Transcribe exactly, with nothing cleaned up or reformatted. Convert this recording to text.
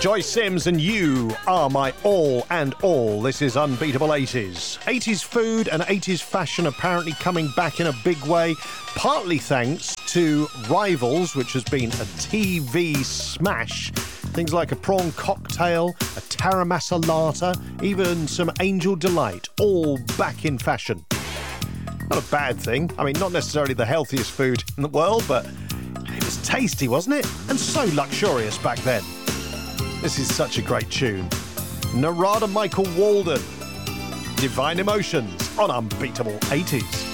Joyce Sims and You Are My All and All. This is Unbeatable eighties. eighties food and eighties fashion apparently coming back in a big way, partly thanks to Rivals, which has been a T V smash. Things like a prawn cocktail, a taramasa latte, even some Angel Delight, all back in fashion. Not a bad thing. I mean, not necessarily the healthiest food in the world, but it was tasty, wasn't it? And so luxurious back then. This is such a great tune. Narada Michael Walden, Divine Emotions on Unbeatable eighties.